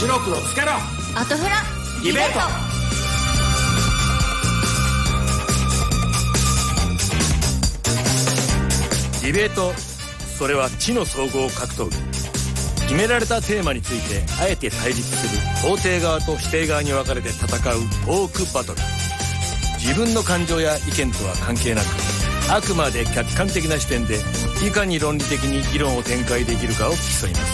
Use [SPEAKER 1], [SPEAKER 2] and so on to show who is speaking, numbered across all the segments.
[SPEAKER 1] 白黒つけろ
[SPEAKER 2] アトフラ
[SPEAKER 1] ディベート。ディベート、それは知の総合格闘技。決められたテーマについてあえて対立する肯定側と否定側に分かれて戦うトークバトル。自分の感情や意見とは関係なく、あくまで客観的な視点でいかに論理的に議論を展開できるかを競います。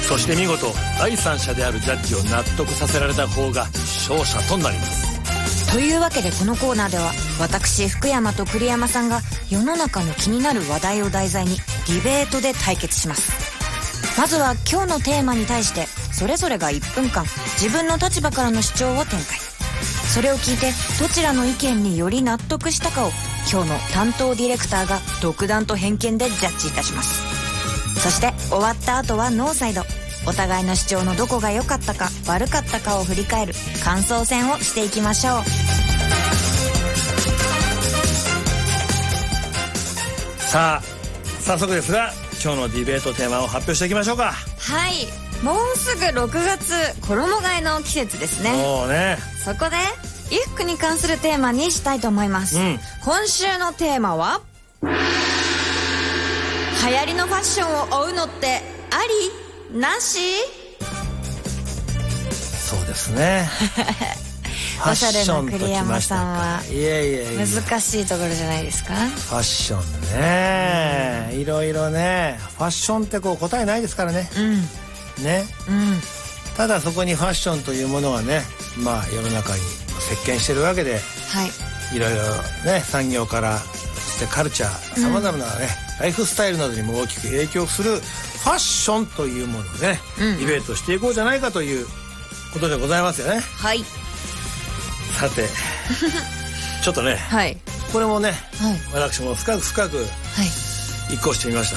[SPEAKER 1] そして見事第三者であるジャッジを納得させられた方が勝者となります。
[SPEAKER 2] というわけでこのコーナーでは、私福山と栗山さんが世の中の気になる話題を題材にディベートで対決します。まずは今日のテーマに対してそれぞれが1分間自分の立場からの主張を展開。それを聞いてどちらの意見により納得したかを今日の担当ディレクターが独断と偏見でジャッジいたします。そして終わった後はノーサイド、お互いの主張のどこが良かったか悪かったかを振り返る感想戦をしていきましょう。
[SPEAKER 1] さあ早速ですが今日のディベートテーマを発表していきましょうか。
[SPEAKER 2] はい、もうすぐ6月、衣替えの季節ですね。
[SPEAKER 1] もうね、
[SPEAKER 2] そこで衣服に関するテーマにしたいと思います、今週のテーマは、流行りのファッションを追うのってあり？なし？
[SPEAKER 1] そうですね
[SPEAKER 2] おしゃれな栗山さんは難しいところじゃないですか。
[SPEAKER 1] ファッションね、いろいろね、ファッションってこう答えないですからね、ね、ただそこにファッションというものがね、まあ世の中に席巻してるわけで、いろいろね、産業からそしてカルチャー、さまざまなね、ライフスタイルなどにも大きく影響するファッションというものをね、ディベートしていこうじゃないかということでございますよね。
[SPEAKER 2] はい。
[SPEAKER 1] さてちょっとね、これもね、私も深く一考してみました。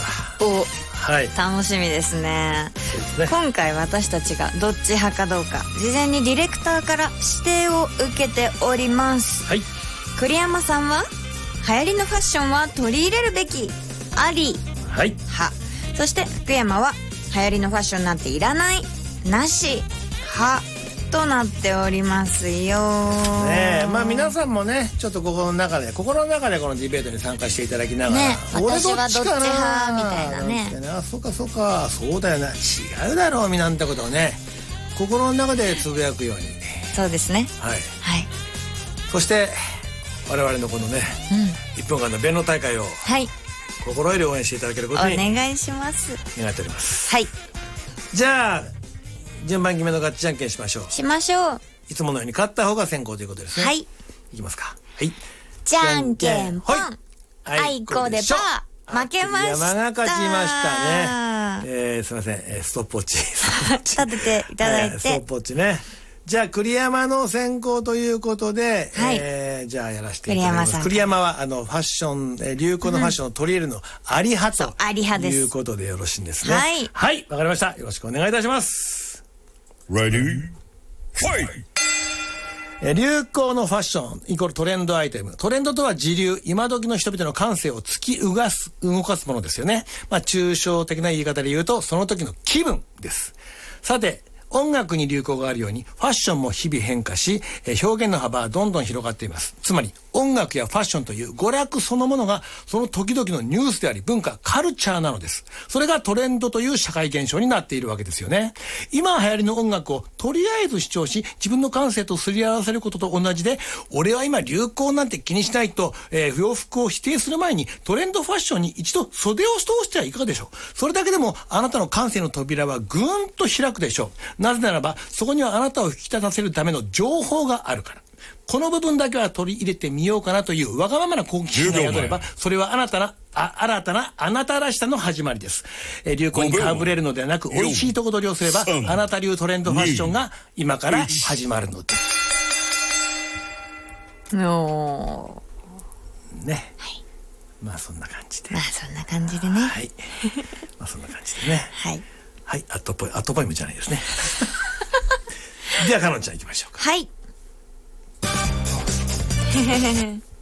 [SPEAKER 2] お、楽しみですね。今回私たちがどっち派かどうか事前にディレクターから指定を受けております。栗山さんは流行りのファッションは取り入れるべきあり派、そして福山は流行りのファッションなんていらないなし派となっておりますよ。
[SPEAKER 1] まあ皆さんもね、ちょっと心の中でこのディベートに参加していただきながら、
[SPEAKER 2] 私はどっち派みたいなね、
[SPEAKER 1] そうかそうだよな、違うだろうみなんてことをね、心の中でつぶやくように。そうですね。そして我々のこのね、1分間の弁論大会を心より応援していただけることに
[SPEAKER 2] お願いします。
[SPEAKER 1] 願っております。じゃあ順番決めのガッチじゃんけんしましょう。いつものように勝った方が先行ということですね。いきますか。
[SPEAKER 2] じゃんけんぽん、あいこでパー、負けました。
[SPEAKER 1] 山が勝ちましたね。すいません、ストップウォッチ
[SPEAKER 2] 立てていただいて、
[SPEAKER 1] ストップウォッチね。じゃあ栗山の先行ということで、じゃあやらせていただきます。栗山はファッション、流行のファッションを取り入れるのあり派ということでよろしいんですね。はい、わかりました。よろしくお願いいたします。Ready? Fight! 流行のファッションイコールトレンドアイテム。トレンドとは時流、今時の人々の感性を突き動かすものですよね。抽象的な言い方で言うとその時の気分です。さて、音楽に流行があるようにファッションも日々変化し、表現の幅はどんどん広がっています。つまり音楽やファッションという娯楽そのものがその時々のニュースであり文化、カルチャーなのです。それがトレンドという社会現象になっているわけですよね。今流行りの音楽をとりあえず主張し自分の感性とすり合わせることと同じで、俺は今流行なんて気にしないと、洋服を否定する前にトレンドファッションに一度袖を通してはいかがでしょう。それだけでもあなたの感性の扉はぐーんと開くでしょう。なぜならばそこにはあなたを引き立たせるための情報があるから。この部分だけは取り入れてみようかなというわがままな好奇心が宿れば、それは新たなあなたらしさの始まりです。流行にかぶれるのではなく、美味しいとこ取りをすればあなた流トレンドファッションが今から始まるのです。ね、まあそんな感じでね。
[SPEAKER 2] そんな感じで
[SPEAKER 1] ね。アットポイムじゃないですね。ではかのんちゃん行きましょうか。